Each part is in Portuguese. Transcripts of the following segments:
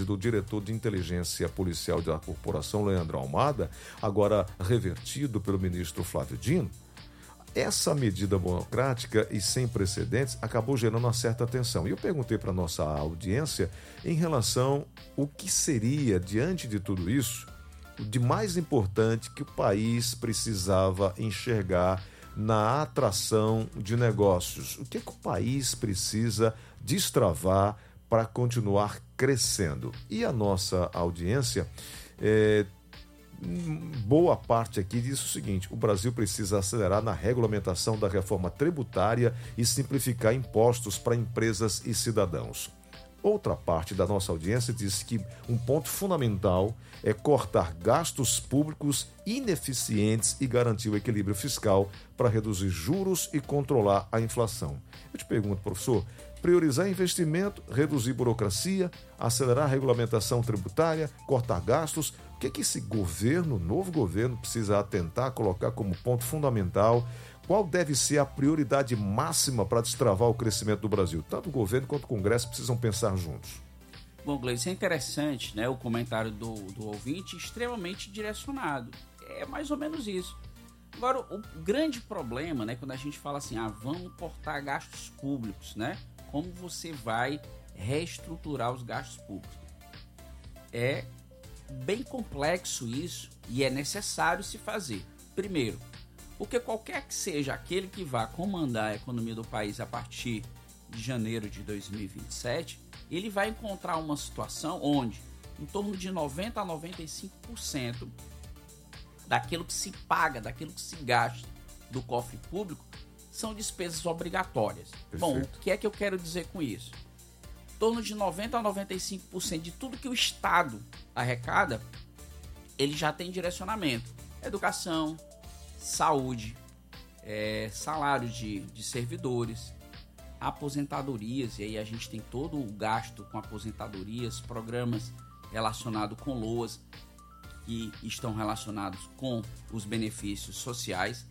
do diretor de inteligência policial da corporação, Leandro Almada, agora revertido pelo ministro Flávio Dino, essa medida burocrática e sem precedentes acabou gerando uma certa tensão. E eu perguntei para a nossa audiência em relação ao que seria, diante de tudo isso, de mais importante que o país precisava enxergar na atração de negócios. O que o país precisa destravar para continuar crescendo? E a nossa audiência, boa parte aqui diz o seguinte: o Brasil precisa acelerar na regulamentação da reforma tributária e simplificar impostos para empresas e cidadãos. Outra parte da nossa audiência diz que um ponto fundamental é cortar gastos públicos ineficientes e garantir o equilíbrio fiscal para reduzir juros e controlar a inflação. Eu te pergunto, professor, priorizar investimento, reduzir burocracia, acelerar a regulamentação tributária, cortar gastos, o que esse governo, novo governo, precisa atentar, colocar como ponto fundamental? Qual deve ser a prioridade máxima para destravar o crescimento do Brasil? Tanto o governo quanto o Congresso precisam pensar juntos. Bom, Gleison, é interessante, né, o comentário do ouvinte, extremamente direcionado. É mais ou menos isso. Agora, o grande problema, né, quando a gente fala assim, vamos cortar gastos públicos, né? Como você vai reestruturar os gastos públicos? É bem complexo isso e é necessário se fazer. Primeiro, porque qualquer que seja aquele que vá comandar a economia do país a partir de janeiro de 2027, ele vai encontrar uma situação onde em torno de 90% a 95% daquilo que se paga, daquilo que se gasta do cofre público são despesas obrigatórias. Perfeito. Bom, o que é que eu quero dizer com isso? Em torno de 90% a 95% de tudo que o Estado arrecada, ele já tem direcionamento. Educação, saúde, salário de servidores, aposentadorias, e aí a gente tem todo o gasto com aposentadorias, programas relacionados com LOAS, que estão relacionados com os benefícios sociais,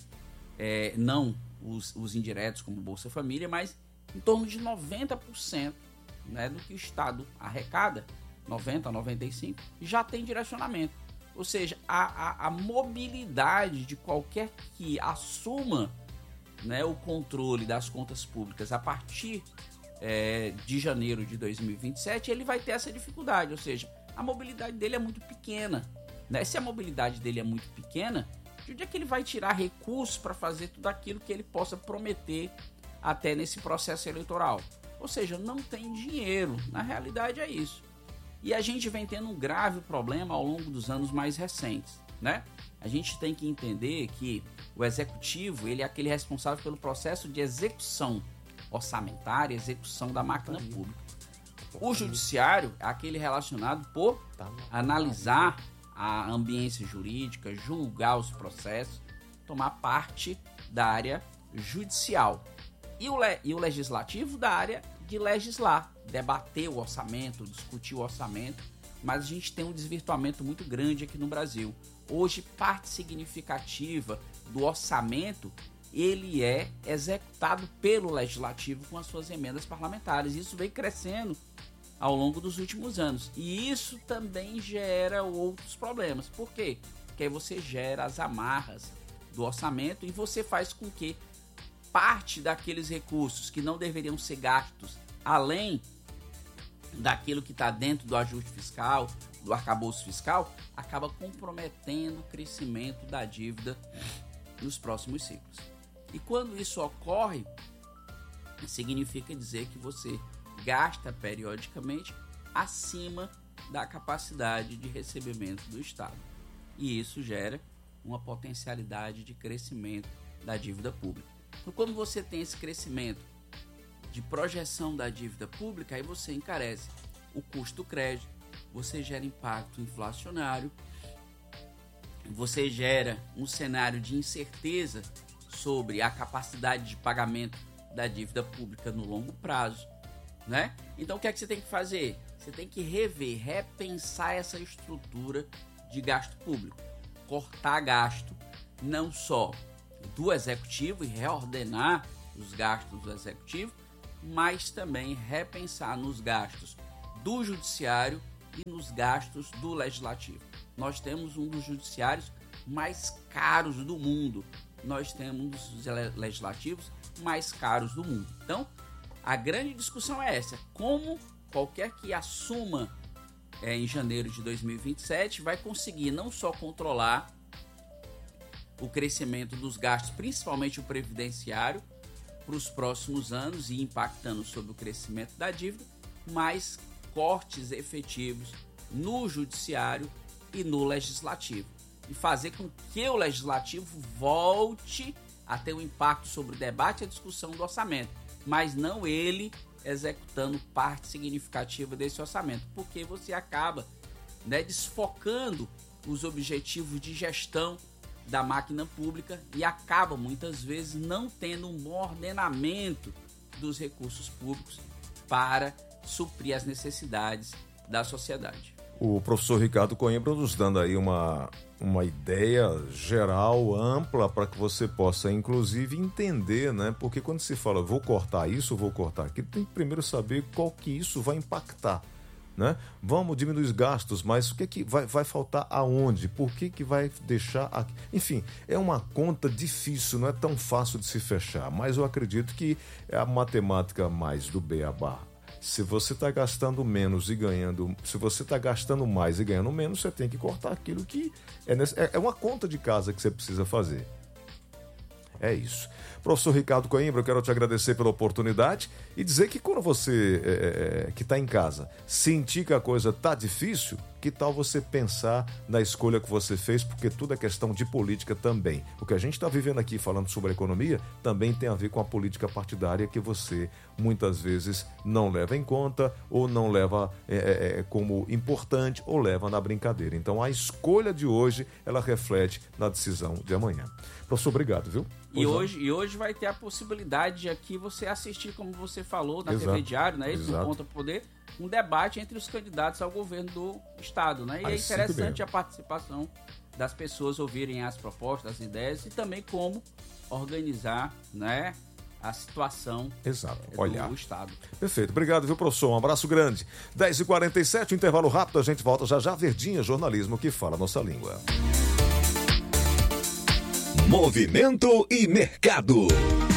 não os indiretos como Bolsa Família, mas em torno de 90%, né, do que o Estado arrecada, 90% a 95%, já tem direcionamento. Ou seja, a mobilidade de qualquer que assuma, né, o controle das contas públicas a partir de janeiro de 2027, ele vai ter essa dificuldade. Ou seja, a mobilidade dele é muito pequena. Né? Se a mobilidade dele é muito pequena, de onde é que ele vai tirar recursos para fazer tudo aquilo que ele possa prometer até nesse processo eleitoral? Ou seja, não tem dinheiro. Na realidade é isso. E a gente vem tendo um grave problema ao longo dos anos mais recentes, né? A gente tem que entender que o executivo, ele é aquele responsável pelo processo de execução orçamentária, execução da máquina pública. O judiciário é aquele relacionado por analisar a ambiência jurídica, julgar os processos, tomar parte da área judicial. E o legislativo da área de legislar, debater o orçamento, discutir o orçamento, mas a gente tem um desvirtuamento muito grande aqui no Brasil. Hoje, parte significativa do orçamento, ele é executado pelo legislativo com as suas emendas parlamentares. Isso vem crescendo ao longo dos últimos anos. E isso também gera outros problemas. Por quê? Porque aí você gera as amarras do orçamento e você faz com que parte daqueles recursos que não deveriam ser gastos além daquilo que está dentro do ajuste fiscal, do arcabouço fiscal, acaba comprometendo o crescimento da dívida nos próximos ciclos. E quando isso ocorre, significa dizer que você gasta periodicamente acima da capacidade de recebimento do Estado. E isso gera uma potencialidade de crescimento da dívida pública. Então, quando você tem esse crescimento de projeção da dívida pública, aí você encarece o custo do crédito, você gera impacto inflacionário, você gera um cenário de incerteza sobre a capacidade de pagamento da dívida pública no longo prazo, né? Então, o que é que você tem que fazer? Você tem que rever, repensar essa estrutura de gasto público, cortar gasto, não só do executivo e reordenar os gastos do executivo, mas também repensar nos gastos do judiciário e nos gastos do Legislativo. Nós temos um dos judiciários mais caros do mundo. Nós temos um dos legislativos mais caros do mundo. Então, a grande discussão é essa. Como qualquer que assuma em janeiro de 2027 vai conseguir não só controlar o crescimento dos gastos, principalmente o previdenciário, para os próximos anos e impactando sobre o crescimento da dívida, mas cortes efetivos no judiciário e no legislativo. E fazer com que o legislativo volte a ter um impacto sobre o debate e a discussão do orçamento, mas não ele executando parte significativa desse orçamento, porque você acaba, desfocando os objetivos de gestão da máquina pública e acaba muitas vezes não tendo um bom ordenamento dos recursos públicos para suprir as necessidades da sociedade. O professor Ricardo Coimbra nos dando aí uma ideia geral, ampla, para que você possa, inclusive, entender, né? Porque quando se fala, vou cortar isso, vou cortar aquilo, tem que primeiro saber qual que isso vai impactar, né? Vamos diminuir os gastos, mas o que vai faltar aonde? Por que vai deixar aqui? Enfim, é uma conta difícil, não é tão fácil de se fechar, mas eu acredito que é a matemática mais do beabá. Se você está gastando menos e ganhando, se você está gastando mais e ganhando menos, você tem que cortar aquilo que é uma conta de casa que você precisa fazer. É isso. Professor Ricardo Coimbra, eu quero te agradecer pela oportunidade e dizer que quando você que está em casa sentir que a coisa está difícil, que tal você pensar na escolha que você fez, porque tudo é questão de política também. O que a gente está vivendo aqui falando sobre a economia também tem a ver com a política partidária que você muitas vezes não leva em conta ou não leva como importante ou leva na brincadeira. Então a escolha de hoje, ela reflete na decisão de amanhã. Professor, obrigado, viu? E hoje vai ter a possibilidade de aqui você assistir, como você falou, na TV Diário, né? Isso no Contra Poder, um debate entre os candidatos ao governo do Estado, né? E é interessante a participação das pessoas ouvirem as propostas, as ideias e também como organizar, né, a situação do Estado. Perfeito. Obrigado, viu, professor? Um abraço grande. 10h47, um intervalo rápido, a gente volta já. Verdinha Jornalismo, que fala a nossa língua. Movimento e mercado.